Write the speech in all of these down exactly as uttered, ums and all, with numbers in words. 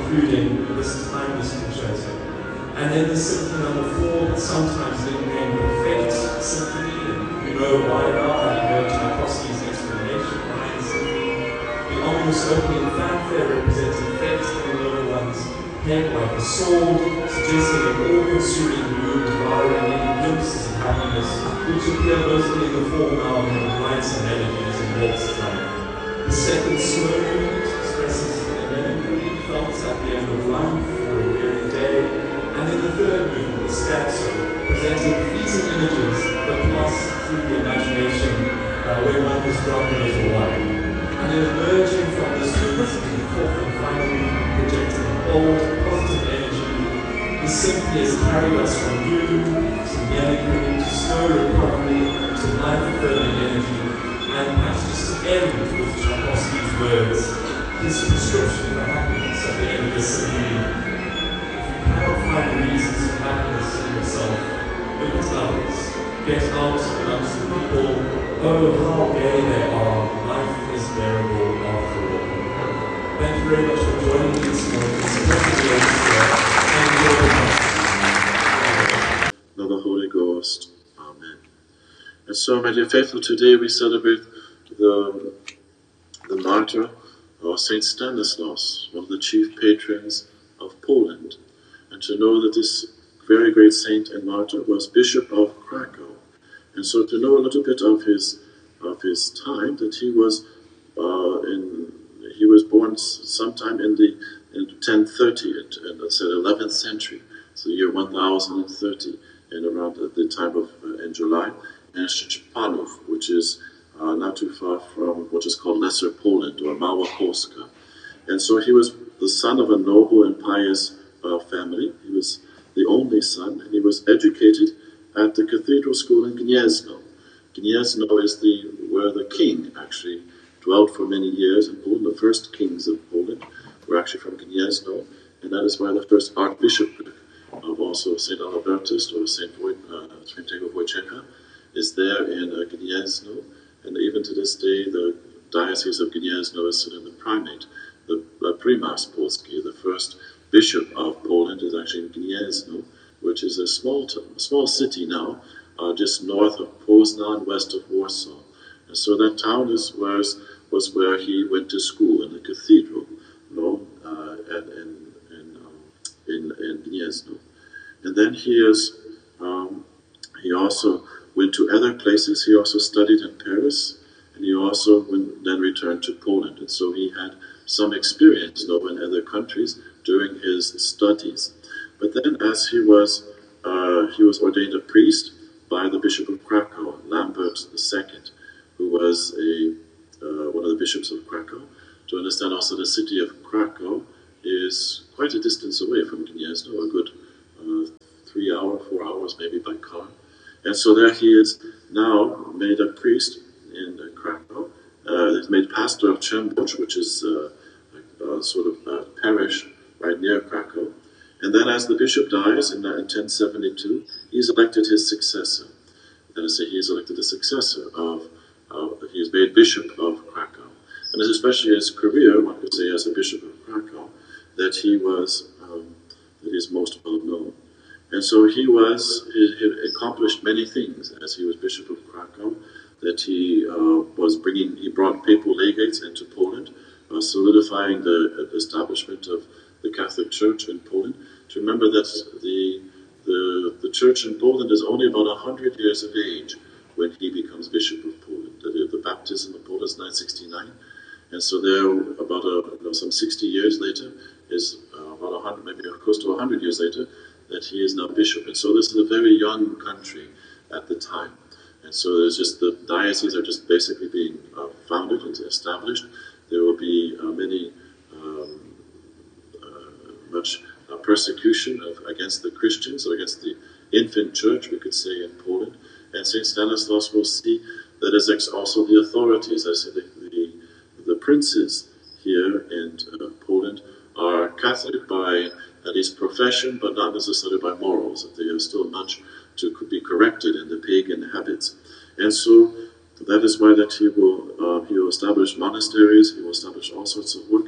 including this timeless concerto. And then the symphony number four, sometimes nicknamed the Fate Symphony, and you know why now, having heard Tchaikovsky's explanation behind the symphony. The ominous opening fanfare representing fate in the little one's head like a sword, suggesting an all-consuming gloom devouring any glimpses of happiness, which appear mostly in the form now of lights and melodies and waltz time. The second slow movement expresses a melancholy felt at the end of life or a weary day, and then the third movement, the scherzo, presenting fleeting images that pass through the imagination uh, where one is drunk as a wine. And then emerging from this movement in the fourth and final movement, projecting a bold, positive energy, the symphony has carried us from gloom to melancholy to slow recovery to life-affirming energy, and perhaps just to end with Tchaikovsky's words, his prescription for happiness at the end of the symphony. Cannot find reasons for happiness in yourself. Look at others. Get out amongst the people. Oh, how gay they are. Life is bearable after all. Thank you very much for joining me this morning. Thank you very much. Now the Holy Ghost. Amen. And so, my dear faithful, today we celebrate the, the martyr of Saint Stanislaus, one of the chief patrons of Poland. And to know that this very great saint and martyr was Bishop of Krakow. And so to know a little bit of his of his time, that he was uh, in he was born sometime in the in ten thirty, in the eleventh century, so the year one thousand thirty, and around at the time of uh, in July, in Szczepanów, which is uh, not too far from what is called Lesser Poland or Małopolska. And so he was the son of a noble and pious Uh, family. He was the only son, and he was educated at the cathedral school in Gniezno. Gniezno is the where the king actually dwelt for many years in Poland. The first kings of Poland were actually from Gniezno, and that is why the first archbishopric of also Saint Albertus or Saint uh, Świętego Wojciecha is there in uh, Gniezno, and even to this day the diocese of Gniezno is still in the primate. The uh, Prymas Polski, the first Bishop of Poland, is actually in Gniezno, which is a small small city now, uh, just north of Poznan, west of Warsaw. And so that town is where, was where he went to school, in the cathedral, you know, uh, and, in, in, um, in, in Gniezno. And then he is, um, he also went to other places. He also studied in Paris, and he also went, then returned to Poland. And so he had some experience, you know, in other countries during his studies. But then as he was, uh, he was ordained a priest by the Bishop of Krakow, Lambert the Second, who was a, uh, one of the bishops of Krakow. To understand also the city of Krakow is quite a distance away from Gniezno, a good uh, three hour, four hours maybe by car. And so there he is now made a priest in uh, Krakow. Uh, he's made pastor of Chembuch, which is uh, a, a sort of a parish right near Krakow. And then as the bishop dies in, in ten seventy-two, he's elected his successor. That is to say, he is elected the successor of, uh, he is made bishop of Krakow. And it's especially his career, one could say as a bishop of Krakow, that he was, um, that is most well known. And so he was, he, he accomplished many things as he was bishop of Krakow, that he uh, was bringing, he brought papal legates into Poland, uh, solidifying the uh, establishment of the Catholic Church in Poland. To remember that the, the, the Church in Poland is only about one hundred years of age when he becomes Bishop of Poland. The, the baptism of Poland is nine sixty-nine, and so there, about a, you know, some sixty years later, is uh, about one hundred, maybe close to one hundred years later, that he is now Bishop. And so this is a very young country at the time. And so there's just, the dioceses are just basically being uh, founded and established. There will be uh, many um, much uh, persecution of, against the Christians, or against the infant church, we could say, in Poland. And Saint Stanislaus will see that as also the authorities, as the, the, the princes here in uh, Poland, are Catholic by at least profession, but not necessarily by morals, that they are still much to be corrected in the pagan habits. And so that is why that he will, uh, he will establish monasteries, he will establish all sorts of work.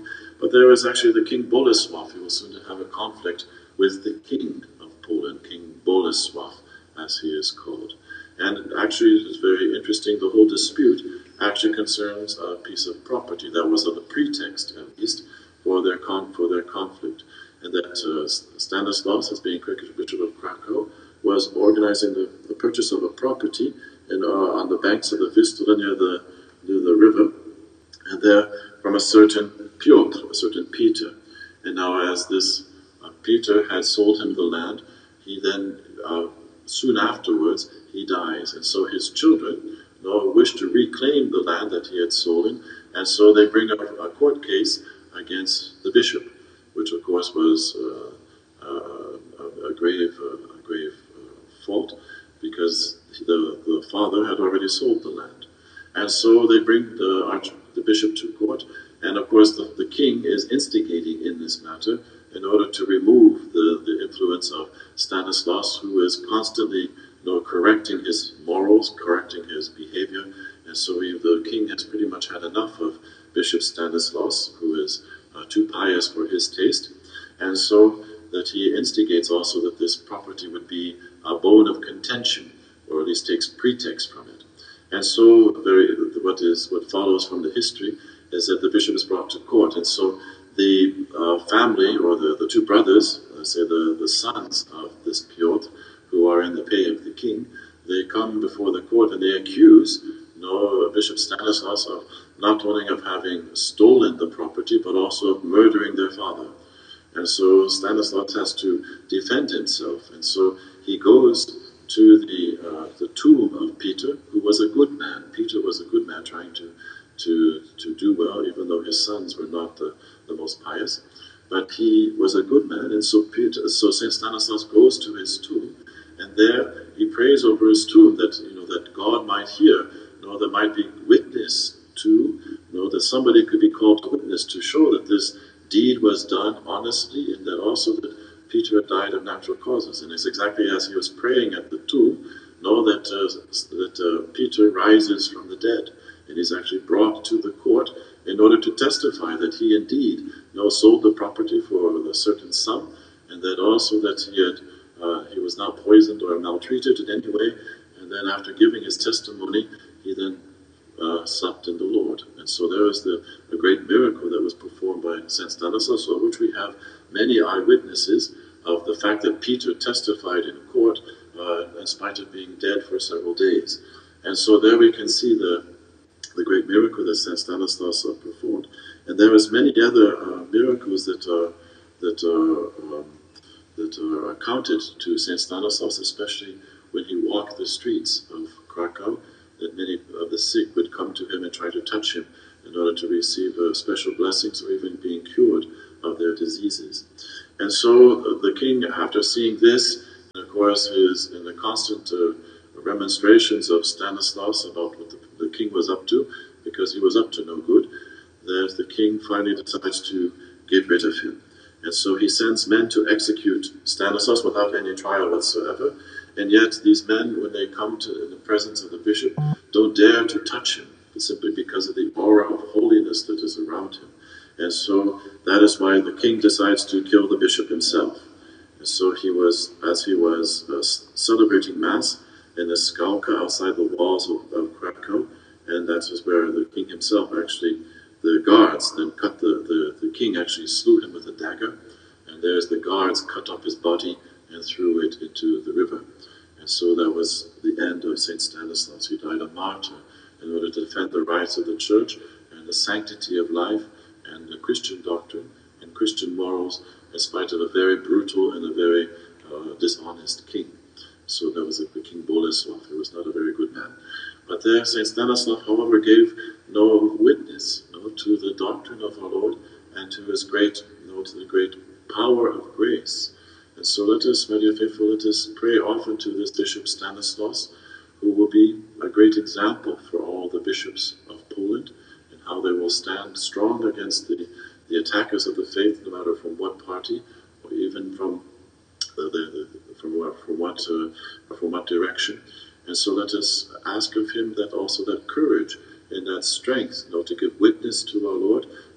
But there was actually the King Bolesław, who was soon to have a conflict with the King of Poland, King Bolesław, as he is called. And actually, it's very interesting, the whole dispute actually concerns a piece of property that was of a pretext, at least, for their, con for their conflict. And that uh, Stanislaus, as being Bishop of Krakow, was organizing the, the purchase of a property in, uh, on the banks of the Vistula near the, near the river, and there from a certain Piotr, a certain Peter. And now as this uh, Peter had sold him the land, he then, uh, soon afterwards, he dies. And so his children you know, wish to reclaim the land that he had stolen, and so they bring up a court case against the bishop, which of course was uh, uh, a, a grave, uh, a grave uh, fault, because the, the father had already sold the land. And so they bring the, arch, the bishop to court, and of course the, the king is instigating in this matter in order to remove the, the influence of Stanislaus, who is constantly you know, correcting his morals, correcting his behavior. And so we, the king has pretty much had enough of Bishop Stanislaus, who is uh, too pious for his taste. And so that he instigates also that this property would be a bone of contention, or at least takes pretext from it. And so very, what is what follows from the history is that the bishop is brought to court. And so the uh, family, or the, the two brothers, let's say the, the sons of this Piotr, who are in the pay of the king, they come before the court and they accuse you know, Bishop Stanislaus of not only of having stolen the property, but also of murdering their father. And so Stanislaus has to defend himself, and so he goes to the, uh, the tomb of Peter, who was a good man. Peter was a good man, trying to, to, to do well, even though his sons were not the, the most pious. But he was a good man, and so, Peter, so Saint Stanislaus goes to his tomb, and there he prays over his tomb that, you know, that God might hear, you know, there might be witness to, you know, that somebody could be called to witness to show that this deed was done honestly, and that also that Peter had died of natural causes. And it's exactly as he was praying at the tomb, know that, uh, that uh, Peter rises from the dead, and is actually brought to the court in order to testify that he indeed you know, sold the property for a certain sum, and that also that he had uh, he was not poisoned or maltreated in any way. And then after giving his testimony, he then uh, slept in the Lord. And so there was the, the great miracle that was performed by Saint Stanislaus, of which we have many eyewitnesses of the fact that Peter testified in court uh, in spite of being dead for several days. And so there we can see the, the great miracle that Saint Stanislaus uh, performed. And there is many other uh, miracles that are, that are, um, that are accounted to Saint Stanislaus, especially when he walked the streets of Krakow, that many of the sick would come to him and try to touch him in order to receive uh, special blessings or even being cured of their diseases. And so uh, the king, after seeing this, and of course his, in the constant uh, remonstrations of Stanislaus about what the, the king was up to, because he was up to no good, that the king finally decides to get rid of him. And so he sends men to execute Stanislaus without any trial whatsoever. And yet these men, when they come to in the presence of the bishop, don't dare to touch him, simply because of the aura of holiness that is around him. And so that is why the king decides to kill the bishop himself. And so he was, as he was uh, celebrating Mass in the Skałka outside the walls of, of Krakow, and that was where the king himself actually, the guards then cut the, the, the king actually slew him with a dagger, and there's the guards cut up his body and threw it into the river. And so that was the end of Saint Stanislaus. He died a martyr in order to defend the rights of the church and the sanctity of life and the Christian doctrine and Christian morals, in spite of a very brutal and a very uh, dishonest king. So that was the King Bolesław. He was not a very good man. But there, Saint Stanislaus, however, gave no witness no, to the doctrine of our Lord and to his great, no, to the great power of grace. And so let us, my dear faithful, let us pray often to this Bishop Stanislaus, who will be a great example for all the bishops of Poland, and how they will stand strong against the, the attackers of the faith, no matter from what party, or even from the, the, the, from what from what uh, from what direction. And so let us ask of him that also that courage and that strength, you know, to give witness to our Lord,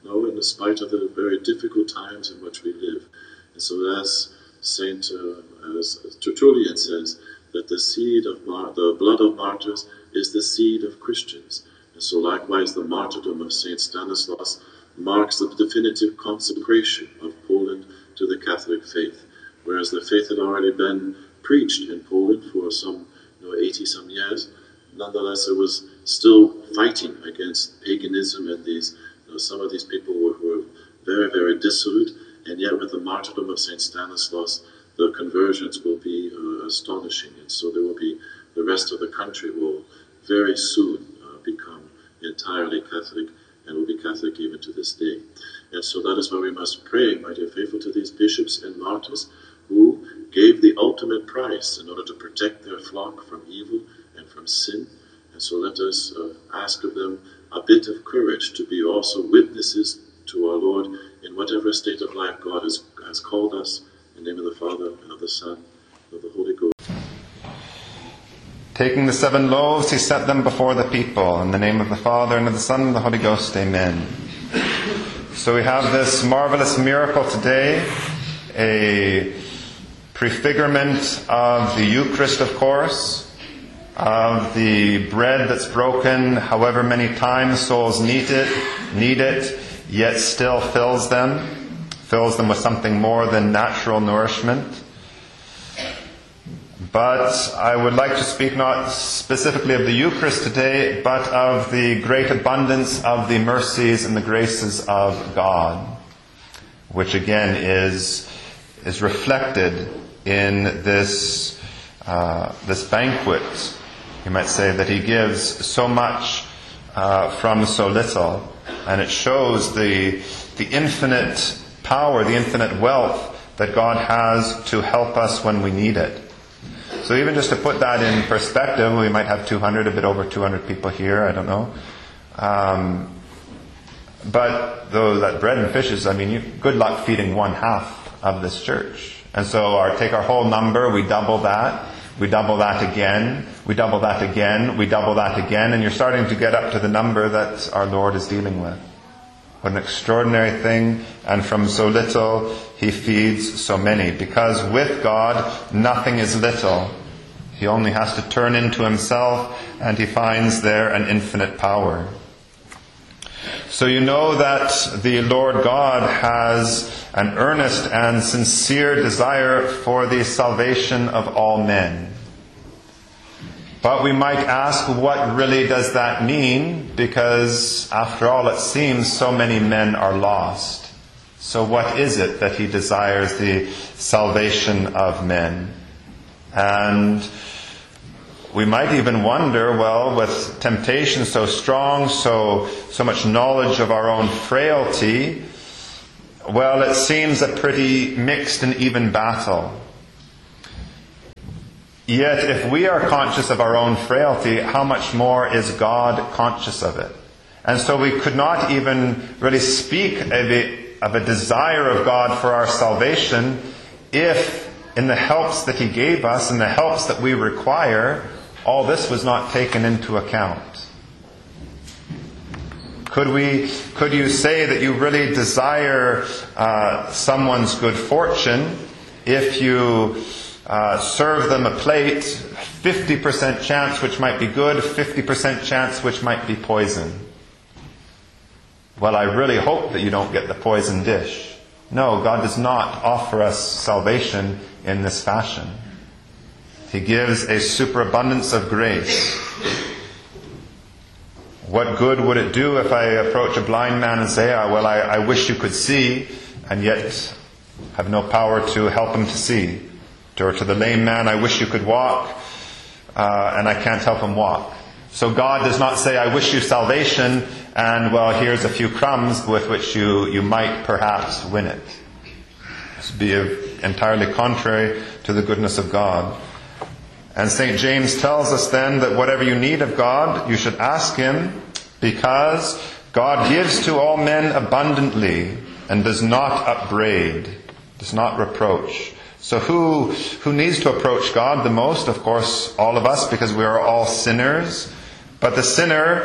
No, in spite of the very difficult times in which we live. And so as Saint uh, as Tertullian says, that the seed of mar- the blood of martyrs is the seed of Christians. And so likewise the martyrdom of Saint Stanislaus marks the definitive consecration of Poland to the Catholic faith. Whereas the faith had already been preached in Poland for some you know, eighty some years, nonetheless it was still fighting against paganism, and these you know, some of these people were, were very, very dissolute, and yet with the martyrdom of Saint Stanislaus, the conversions will be uh, astonishing, and so there will be, the rest of the country will very soon uh, become entirely Catholic, and will be Catholic even to this day. And so that is why we must pray, my dear faithful, to these bishops and martyrs who gave the ultimate price in order to protect their flock from evil and from sin. And so let us uh, ask of them a bit of courage to be also witnesses to our Lord in whatever state of life God has, has called us. In the name of the Father, and of the Son, and of the Holy Ghost. Taking the seven loaves, he set them before the people. In the name of the Father, and of the Son, and of the Holy Ghost. Amen. So we have this marvelous miracle today, a prefigurement of the Eucharist, of course, of the bread that's broken however many times souls need it, need it, yet still fills them. Fills them with something more than natural nourishment. But I would like to speak not specifically of the Eucharist today, but of the great abundance of the mercies and the graces of God, which again is is reflected in this uh, this banquet. You might say that he gives so much uh, from so little, and it shows the the infinite power, the infinite wealth that God has to help us when we need it. So even just to put that in perspective, we might have two hundred, a bit over two hundred people here, I don't know. Um, but though that bread and fishes, I mean, you, good luck feeding one half of this church. And so our, take our whole number, we double that, we double that again, we double that again, we double that again, and you're starting to get up to the number that our Lord is dealing with. What an extraordinary thing, and from so little he feeds so many. Because with God, nothing is little. He only has to turn into himself, and he finds there an infinite power. So you know that the Lord God has an earnest and sincere desire for the salvation of all men. But we might ask, what really does that mean? Because, after all, it seems so many men are lost. So what is it that he desires the salvation of men? And we might even wonder, well, with temptation so strong, so, so much knowledge of our own frailty, well, it seems a pretty mixed and even battle. Yet, if we are conscious of our own frailty, how much more is God conscious of it? And so we could not even really speak of a, of a desire of God for our salvation if, in the helps that he gave us and the helps that we require, all this was not taken into account. Could we, could you say that you really desire uh, someone's good fortune if you Uh, serve them a plate, fifty percent chance which might be good, fifty percent chance which might be poison? Well, I really hope that you don't get the poison dish. No, God does not offer us salvation in this fashion. He gives a superabundance of grace. What good would it do if I approach a blind man and say, oh, well, I, I wish you could see, and yet have no power to help him to see? Or to the lame man, I wish you could walk, uh, and I can't help him walk. So God does not say, I wish you salvation, and well, here's a few crumbs with which you, you might perhaps win it. This would be entirely contrary to the goodness of God. And Saint James tells us then that whatever you need of God, you should ask him, because God gives to all men abundantly, and does not upbraid, does not reproach. So who who needs to approach God the most? Of course, all of us, because we are all sinners. But the sinner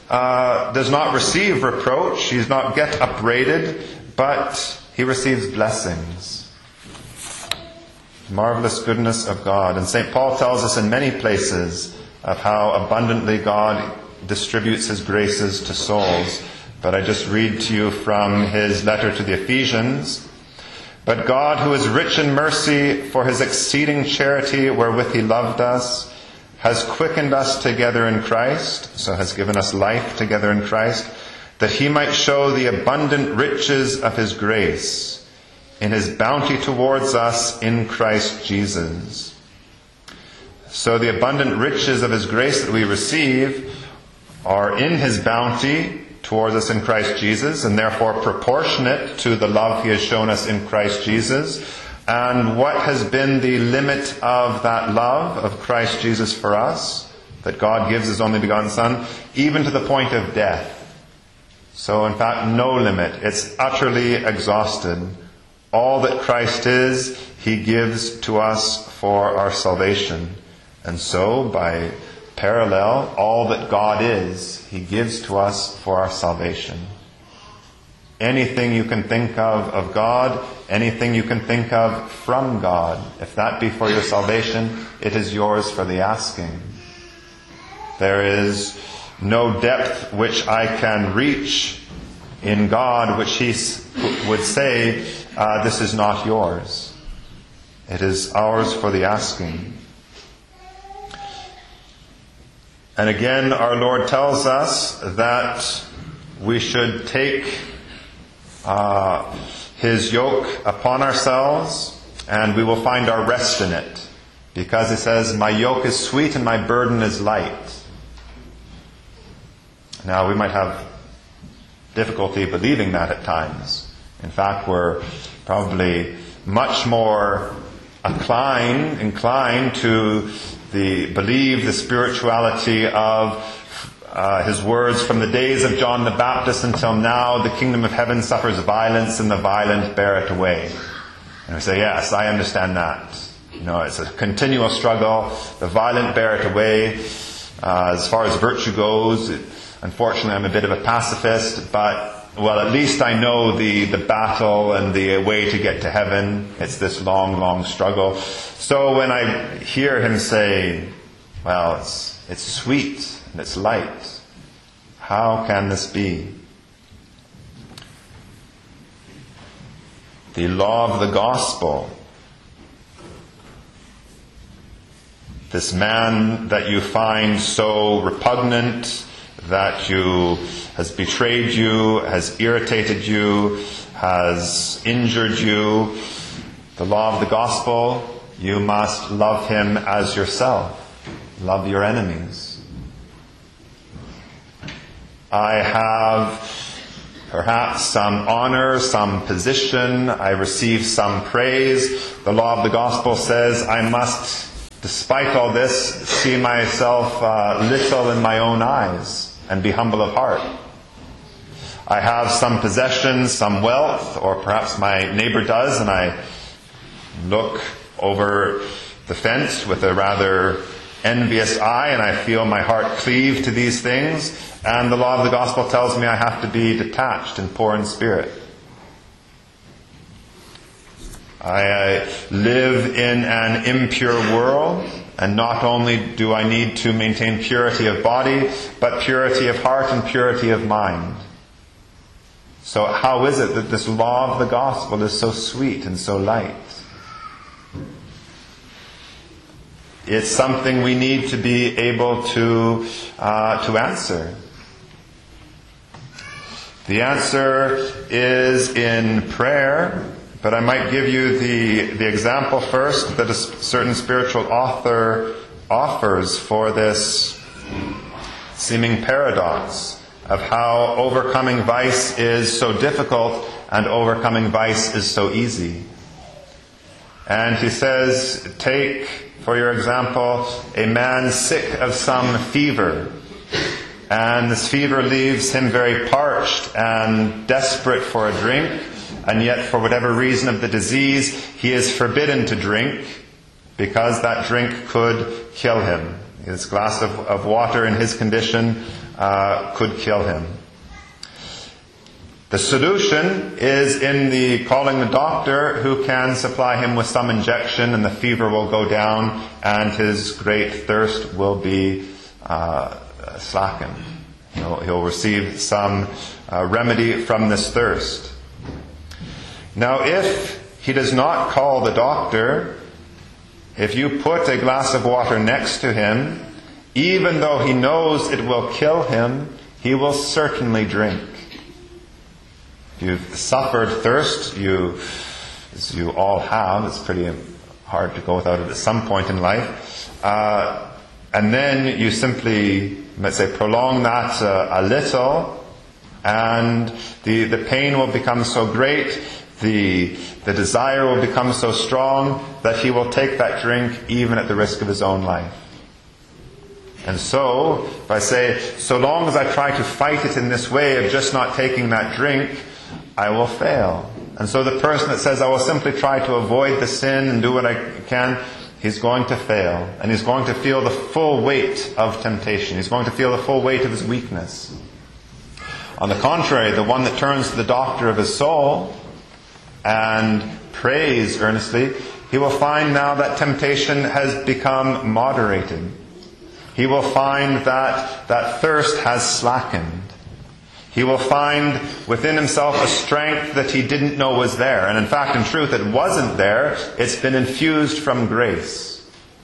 uh, does not receive reproach. He does not get upbraided, but he receives blessings. Marvelous goodness of God. And Saint Paul tells us in many places of how abundantly God distributes his graces to souls. But I just read to you from his letter to the Ephesians. But God, who is rich in mercy, for his exceeding charity wherewith he loved us, has quickened us together in Christ, so has given us life together in Christ, that he might show the abundant riches of his grace in his bounty towards us in Christ Jesus. So the abundant riches of his grace that we receive are in his bounty towards us in Christ Jesus, and therefore proportionate to the love he has shown us in Christ Jesus. And what has been the limit of that love of Christ Jesus for us, that God gives his only begotten Son, even to the point of death. So in fact, no limit. It's utterly exhausted. All that Christ is, he gives to us for our salvation. And so, by parallel, all that God is, he gives to us for our salvation. Anything you can think of of God, anything you can think of from God, if that be for your salvation, it is yours for the asking. There is no depth which I can reach in God which he would say, uh, this is not yours. It is ours for the asking. And again, our Lord tells us that we should take uh, his yoke upon ourselves, and we will find our rest in it. Because he says, my yoke is sweet and my burden is light. Now, we might have difficulty believing that at times. In fact, we're probably much more inclined, inclined to the believe the spirituality of uh, his words from the days of John the Baptist until now, the kingdom of heaven suffers violence and the violent bear it away. And we say, yes, I understand that. You know, it's a continual struggle. The violent bear it away. Uh, as far as virtue goes, it, unfortunately I'm a bit of a pacifist, but well, at least I know the, the battle and the way to get to heaven. It's this long, long struggle. So when I hear him say, well, it's, it's sweet and it's light, how can this be? The law of the gospel, this man that you find so repugnant, that you has betrayed you, has irritated you, has injured you, the law of the gospel, you must love him as yourself. Love your enemies. I have perhaps some honor, some position, I receive some praise. The law of the gospel says I must, despite all this, see myself uh, little in my own eyes and be humble of heart. I have some possessions, some wealth, or perhaps my neighbor does, and I look over the fence with a rather envious eye, and I feel my heart cleave to these things. And the law of the gospel tells me I have to be detached and poor in spirit. I live in an impure world, and not only do I need to maintain purity of body, but purity of heart and purity of mind. So how is it that this law of the gospel is so sweet and so light? It's something we need to be able to uh, to answer. The answer is in prayer, but I might give you the, the example first that a certain spiritual author offers for this seeming paradox of how overcoming vice is so difficult and overcoming vice is so easy. And he says, take, for your example, a man sick of some fever. And this fever leaves him very parched and desperate for a drink. And yet, for whatever reason of the disease, he is forbidden to drink because that drink could kill him. His glass of, of water in his condition uh, could kill him. The solution is in the calling the doctor, who can supply him with some injection, and the fever will go down and his great thirst will be uh, slackened. He'll, he'll receive some uh, remedy from this thirst. Now, if he does not call the doctor, if you put a glass of water next to him, even though he knows it will kill him, he will certainly drink. If you've suffered thirst, you, as you all have, it's pretty hard to go without it at some point in life, uh, and then you simply, let's say, prolong that uh, a little, and the, the pain will become so great, the, the desire will become so strong, that he will take that drink even at the risk of his own life. And so, if I say, so long as I try to fight it in this way of just not taking that drink, I will fail. And so the person that says, I will simply try to avoid the sin and do what I can, he's going to fail. And he's going to feel the full weight of temptation. He's going to feel the full weight of his weakness. On the contrary, the one that turns to the doctor of his soul and prays earnestly, he will find now that temptation has become moderated. He will find that that thirst has slackened. He will find within himself a strength that he didn't know was there. And in fact, in truth, it wasn't there. It's been infused from grace.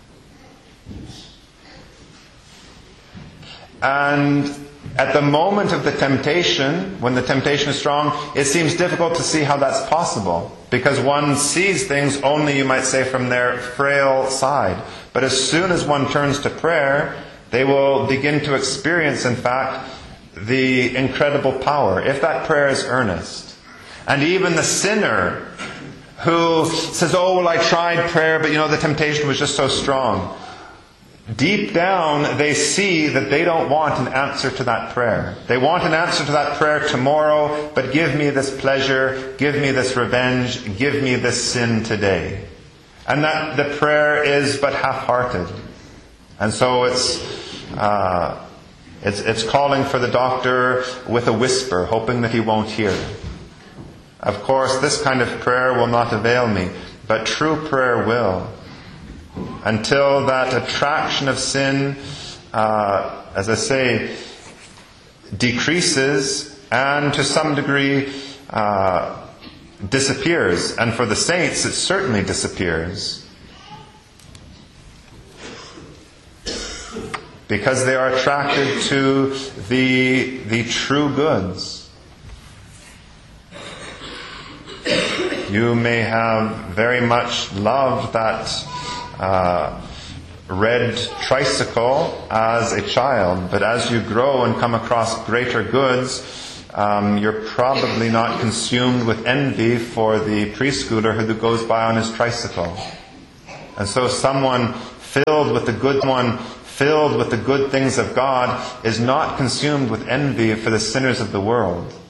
And at the moment of the temptation, when the temptation is strong, it seems difficult to see how that's possible. Because one sees things only, you might say, from their frail side. But as soon as one turns to prayer, they will begin to experience, in fact, the incredible power, if that prayer is earnest. And even the sinner who says, oh, well, I tried prayer, but you know, the temptation was just so strong. Deep down, they see that they don't want an answer to that prayer. They want an answer to that prayer tomorrow, but give me this pleasure, give me this revenge, give me this sin today. And that the prayer is but half-hearted. And so it's... Uh, It's, it's calling for the doctor with a whisper, hoping that he won't hear. Of course, this kind of prayer will not avail me, but true prayer will. Until that attraction of sin, uh, as I say, decreases and to some degree uh, disappears. And for the saints, it certainly disappears. Because they are attracted to the, the true goods. You may have very much loved that uh, red tricycle as a child, but as you grow and come across greater goods, um, you're probably not consumed with envy for the preschooler who goes by on his tricycle. And so someone filled with the good one, filled with the good things of God, is not consumed with envy for the sinners of the world.